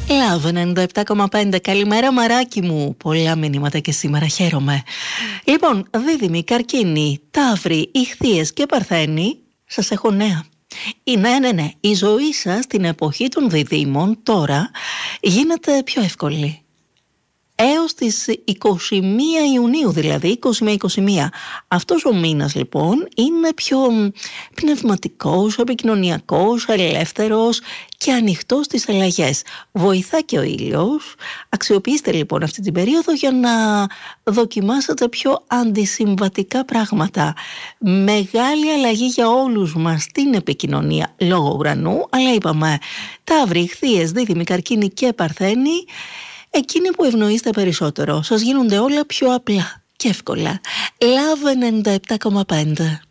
Love 97,5. Καλημέρα μαράκι μου. Πολλά μηνύματα και σήμερα, χαίρομαι. Λοιπόν, Δίδυμοι, Καρκίνοι, Ταύροι, Ιχθύες και Παρθένοι, σας έχω νέα. Ναι. Η ζωή σας την εποχή των Διδύμων τώρα γίνεται πιο εύκολη. Έως τις 21 Ιουνίου, δηλαδή 20 με 21. Αυτός ο μήνας λοιπόν είναι πιο πνευματικός, επικοινωνιακός, ελεύθερος και ανοιχτός στις αλλαγές. Βοηθά και ο ήλιος. Αξιοποιήστε λοιπόν αυτή την περίοδο για να δοκιμάσετε πιο αντισυμβατικά πράγματα. Μεγάλη αλλαγή για όλους μας στην επικοινωνία λόγω ουρανού, αλλά είπαμε Ταύροι, Ιχθύες, Δίδυμοι, Καρκίνοι και Παρθένοι, εκείνοι που ευνοείστε περισσότερο, σας γίνονται όλα πιο απλά και εύκολα. Love 97,5.